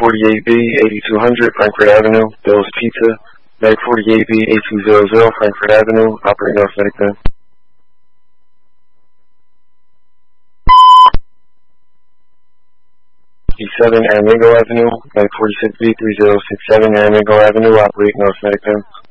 48B, 8200 Frankfurt Avenue, Bill's Pizza. Mag 48B, 8200 Frankfurt Avenue, operating North Medic 10. 7 Aramingo Avenue, Mag 46B, 3067 Aramingo Avenue, operating North Medic 10.